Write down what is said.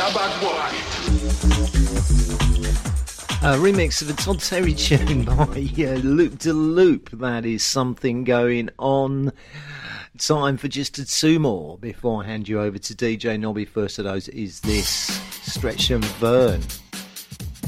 A remix of a Todd Terry tune by Loop de Loop. That is something going on. Time for just two more before I hand you over to DJ Nobby. First of those is this, Stretch and Vern.